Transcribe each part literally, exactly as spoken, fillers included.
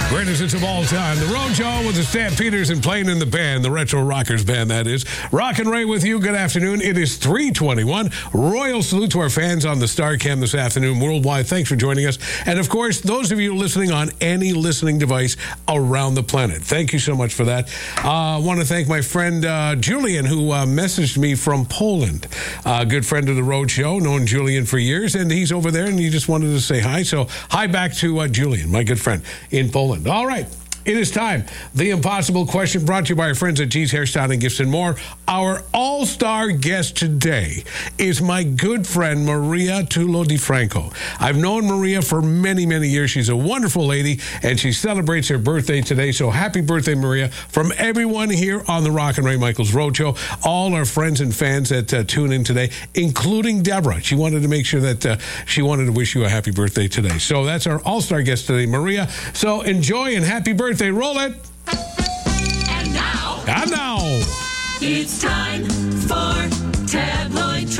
Greatest hits of all time. The Rojo with the Stampeders and playing in the band, the Retro Rockers band, that is. Rock and Ray with you. Good afternoon. It is three twenty-one. Royal salute to our fans on the Starcam this afternoon worldwide. Thanks for joining us. And, of course, those of you listening on any listening device around the planet. Thank you so much for that. Uh, I want to thank my friend uh, Julian, who uh, messaged me from Poland. A uh, good friend of the Road Show, known Julian for years, and he's over there, and he just wanted to say hi. So, hi back to uh, Julian, my good friend in Poland. All right. It is time. The Impossible Question brought to you by our friends at G's Hairstyling, Gifts and More. Our all-star guest today is my good friend, Maria Tulo Di Franco. I've known Maria for many, many years. She's a wonderful lady, and she celebrates her birthday today. So happy birthday, Maria. From everyone here on the Rock and Ray Michaels Road Show, all our friends and fans that uh, tune in today, including Deborah. She wanted to make sure that uh, she wanted to wish you a happy birthday today. So that's our all-star guest today, Maria. So enjoy and happy birthday. They roll it. And now. And now. It's time for Tabloid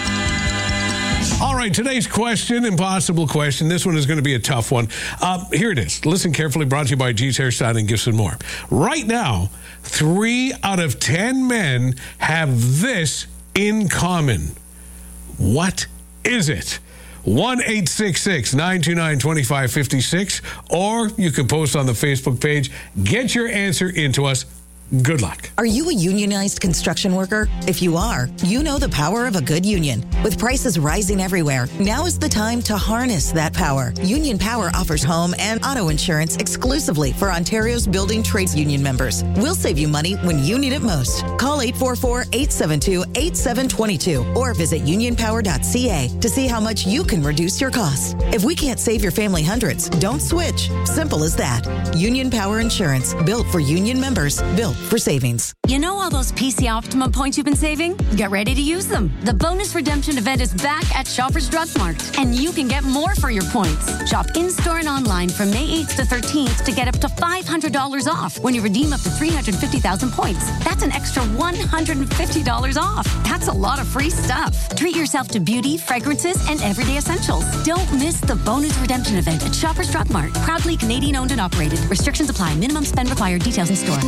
Trash. All right, today's question, impossible question. This one is going to be a tough one. Uh, here it is. Listen carefully, brought to you by G's Hairstyling, Gifts and More. Right now, three out of ten men have this in common. What is it? one eight six six, nine two nine, two five five six, or you can post on the Facebook page. Get your answer into us. Good luck. Are you a unionized construction worker? If you are, you know the power of a good union. With prices rising everywhere, now is the time to harness that power. Union Power offers home and auto insurance exclusively for Ontario's building trades union members. We'll save you money when you need it most. Call eight four four, eight seven two, eight seven two two or visit union power dot c a to see how much you can reduce your costs. If we can't save your family hundreds, don't switch. Simple as that. Union Power Insurance, built for union members, built for savings. You know all those P C Optimum points you've been saving? Get ready to use them. The bonus redemption event is back at Shoppers Drug Mart, and you can get more for your points. Shop in-store and online from May eighth to thirteenth to get up to five hundred dollars off when you redeem up to three hundred fifty thousand points. That's an extra one hundred fifty dollars off. That's a lot of free stuff. Treat yourself to beauty, fragrances, and everyday essentials. Don't miss the bonus redemption event at Shoppers Drug Mart. Proudly Canadian owned and operated. Restrictions apply. Minimum spend required. Details in store.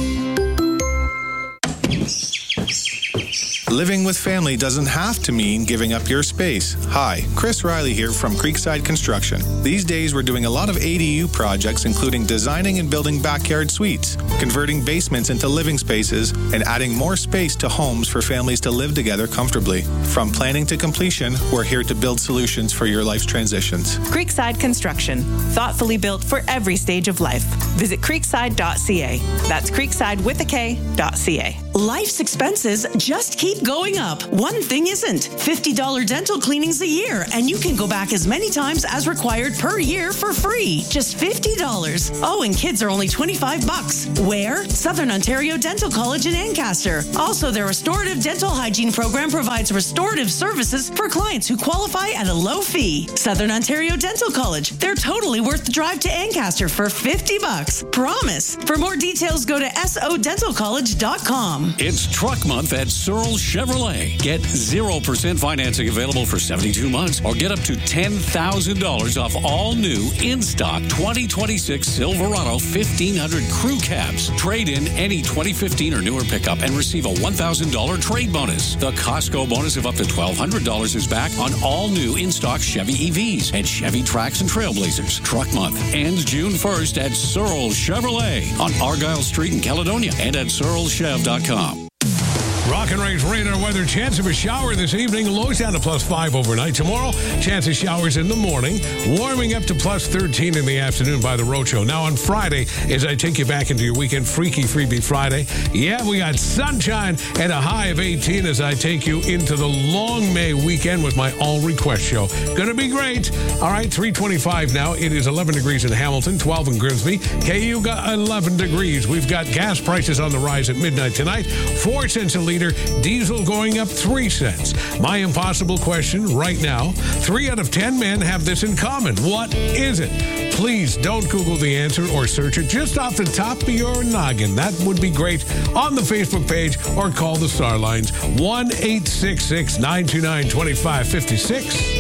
Living with family doesn't have to mean giving up your space. Hi, Chris Riley here from Creekside Construction. These days we're doing a lot of A D U projects, including designing and building backyard suites, converting basements into living spaces, and adding more space to homes for families to live together comfortably. From planning to completion, we're here to build solutions for your life's transitions. Creekside Construction, thoughtfully built for every stage of life. Visit creekside dot c a. That's creekside with a K, dot ca. Life's expenses just keep going up. One thing isn't. fifty dollars dental cleanings a year, and you can go back as many times as required per year for free. Just fifty dollars. Oh, and kids are only twenty-five bucks. Where? Southern Ontario Dental College in Ancaster. Also, their restorative dental hygiene program provides restorative services for clients who qualify at a low fee. Southern Ontario Dental College. They're totally worth the drive to Ancaster for fifty bucks. Promise. For more details, go to s o dental college dot com. It's Truck Month at Searle Chevrolet. Get zero percent financing available for seventy-two months or get up to ten thousand dollars off all new in-stock twenty twenty-six Silverado fifteen hundred crew cabs. Trade in any twenty fifteen or newer pickup and receive a one thousand dollars trade bonus. The Costco bonus of up to twelve hundred dollars is back on all new in-stock Chevy E Vs and Chevy Trax and Trailblazers. Truck Month ends June first at Searle Chevrolet on Argyle Street in Caledonia and at searle chev dot com. Rock and Ray's radar weather. Chance of a shower this evening. Lows down to plus five overnight. Tomorrow, chance of showers in the morning. Warming up to plus thirteen in the afternoon by the Road Show. Now on Friday, as I take you back into your weekend, Freaky Freebie Friday. Yeah, we got sunshine and a high of eighteen as I take you into the long May weekend with my All Request show. Gonna be great. All right, three twenty-five now. It is eleven degrees in Hamilton, twelve in Grimsby. K U got eleven degrees. We've got gas prices on the rise at midnight tonight. Four cents a liter. Diesel going up three cents. My impossible question right now. Three out of ten men have this in common. What is it? Please don't Google the answer or search it just off the top of your noggin. That would be great on the Facebook page or call the Star Lines one eight six six, nine two nine, two five five six.